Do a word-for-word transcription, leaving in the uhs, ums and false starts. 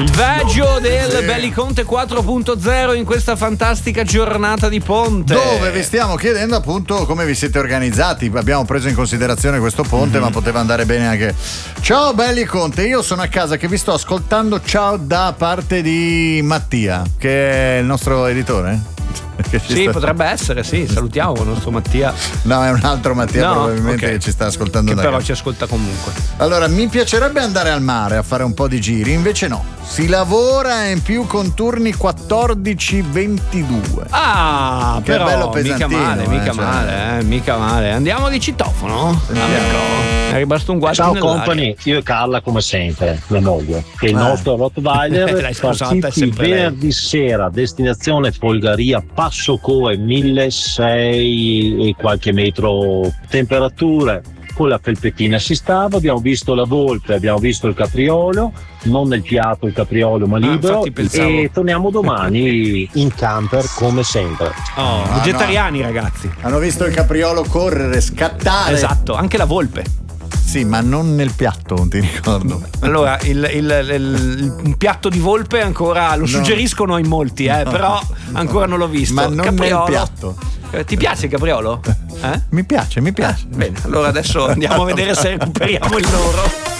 Veggio del sì. Belliconte quattro punto zero in questa fantastica giornata di ponte, dove vi stiamo chiedendo appunto come vi siete organizzati. Abbiamo preso in considerazione questo ponte, mm-hmm. ma poteva andare bene anche. Ciao Belliconte, io sono a casa che vi sto ascoltando. Ciao da parte di Mattia, che è il nostro editore. Sì, sta... potrebbe essere, sì, salutiamo il nostro Mattia. No, è un altro Mattia, no, probabilmente okay. che ci sta ascoltando. Che da però casa. Ci ascolta comunque. Allora, mi piacerebbe andare al mare a fare un po' di giri, invece no. Si lavora in più con turni quattordici ventidue. Ah, che però bello pesantino, mica male, eh, mica cioè... male, eh, mica male. Andiamo di citofono? È rimasto un guasto. Ciao company, io e Carla come sempre, la moglie, che il ah. nostro Rottweiler partiti venerdì lei. Sera, destinazione Folgaria, Passo Coe, milleseicento e qualche metro temperature. Con la felpettina si stava, abbiamo visto la volpe, abbiamo visto il capriolo, non nel piatto il capriolo ma libero, ah, e torniamo domani in camper come sempre. Oh, ah, vegetariani no. Ragazzi. Hanno visto il capriolo correre, scattare. Esatto, anche la volpe. Sì, ma non nel piatto, ti ricordo. Allora, il, il, il, il, un piatto di volpe ancora lo suggeriscono no. in molti, eh, no. però ancora non l'ho visto. Ma non capriolo. nel piatto. Ti piace il capriolo? Eh? Mi piace, mi piace. Eh, bene, allora adesso andiamo a vedere se recuperiamo il loro.